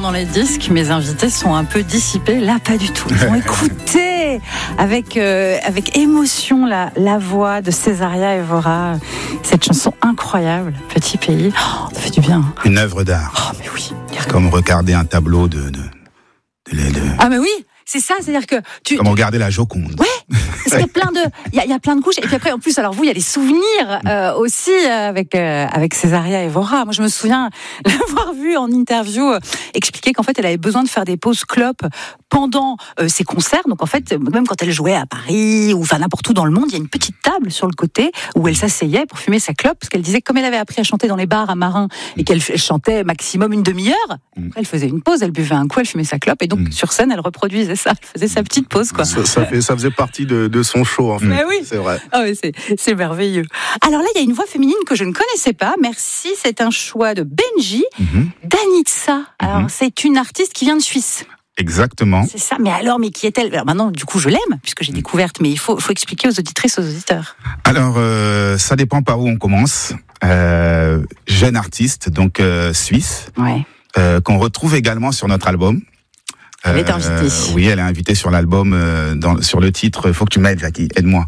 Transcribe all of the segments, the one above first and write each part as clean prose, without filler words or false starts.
pendant les disques, mes invités sont un peu dissipés. Là, pas du tout. Ils ont écouté avec émotion la voix de Césaria Évora. Cette chanson incroyable, Petit pays. Oh, ça fait du bien. Une œuvre d'art. Oh, mais oui. Comme regarder un tableau de... Ah, mais oui, c'est ça. C'est-à-dire que Comme regarder la Joconde. Ouais. Parce qu'il y a plein de couches. Et puis après, en plus, alors vous, il y a des souvenirs aussi avec Césaria Évora. Moi, je me souviens l'avoir vue en interview expliquer qu'en fait, elle avait besoin de faire des pauses clopes pendant ses concerts. Donc en fait, même quand elle jouait à Paris ou enfin n'importe où dans le monde, il y a une petite table sur le côté où elle s'asseyait pour fumer sa clope. Parce qu'elle disait que comme elle avait appris à chanter dans les bars à Marin et qu'elle chantait maximum une demi-heure, après elle faisait une pause, elle buvait un coup, elle fumait sa clope et donc sur scène, elle reproduisait ça. Elle faisait sa petite pause, quoi. Ça faisait partie de son show, en fait. Mais oui. C'est vrai. Ah oui, c'est merveilleux. Alors là, il y a une voix féminine que je ne connaissais pas. Merci, c'est un choix de Benji, Danitza. Alors, c'est une artiste qui vient de Suisse. Exactement. C'est ça. Mais qui est-elle ? Alors maintenant, du coup, je l'aime, puisque j'ai découverte, mais il faut expliquer aux auditrices, aux auditeurs. Alors, ça dépend par où on commence. Jeune artiste, donc suisse, qu'on retrouve également sur notre album. Elle est invitée. Oui, elle est invitée sur l'album, sur le titre. Faut que tu m'aides, Jackie. Aide-moi.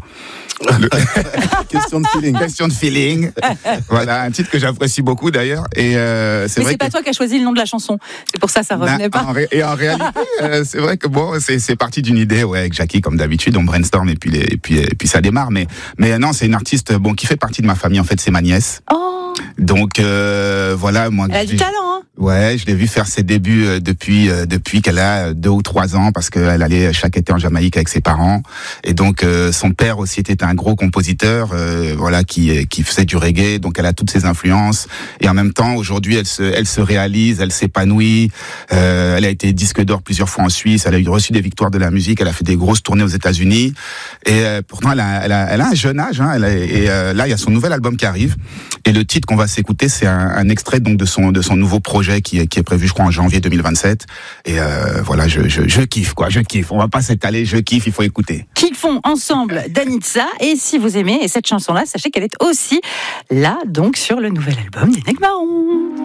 Question de feeling. Question de feeling. Voilà, un titre que j'apprécie beaucoup d'ailleurs. Et mais c'est pas toi qui as choisi le nom de la chanson. C'est pour ça revenait pas. En réalité, c'est vrai que bon, c'est parti d'une idée, avec Jackie comme d'habitude, on brainstorm et puis ça démarre. Mais non, c'est une artiste qui fait partie de ma famille. En fait, c'est ma nièce. Oh. Donc voilà, moi. Elle a du talent, hein. Ouais, je l'ai vu faire ses débuts depuis qu'elle a 2 ou 3 ans, parce qu'elle allait chaque été en Jamaïque avec ses parents. Et donc son père aussi était un gros compositeur, qui faisait du reggae. Donc elle a toutes ses influences. Et en même temps, aujourd'hui, elle se réalise, elle s'épanouit. Elle a été disque d'or plusieurs fois en Suisse. Elle a reçu des victoires de la musique. Elle a fait des grosses tournées aux États-Unis. Et pourtant, elle a un jeune âge. Hein, là, il y a son nouvel album qui arrive. Et le titre qu'on va s'écouter, c'est un extrait donc de son nouveau projet qui est prévu, je crois, en janvier 2027. Et voilà, je kiffe, quoi. Je kiffe. On va pas s'étaler. Je kiffe. Il faut écouter. Kiffons ensemble Danitza. Et si vous aimez cette chanson-là, sachez qu'elle est aussi là, donc, sur le nouvel album des Nègres Marrons.